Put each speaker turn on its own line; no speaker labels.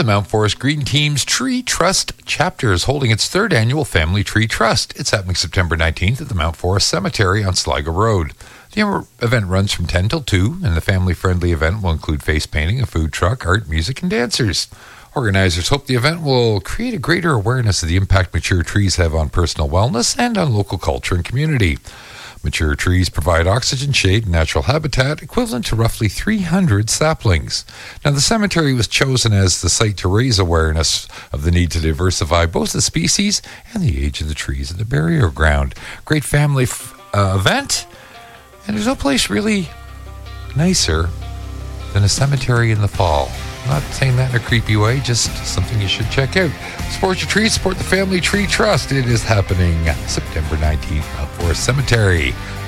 Mount Forest Green Team's Tree Trust chapter is holding its third annual Family Tree Trust. It's happening September 19th at the Mount Forest Cemetery on Sligo Road. The event runs from 10 till 2, and the family-friendly event will include face painting, a food truck, art, music, and dancers. Organizers hope the event will create a greater awareness of the impact mature trees have on personal wellness and on local culture and community. Mature trees provide oxygen, shade, and natural habitat equivalent to roughly 300 saplings. Now, the cemetery was chosen as the site to raise awareness of the need to diversify both the species and the age of the trees in the burial ground. Great family event, and there's no place really nicer than a cemetery in the fall. I'm not saying that in a creepy way, just something you should check out. Support your trees, support the Family Tree Trust. It is happening September 19th, Mount Forest Cemetery.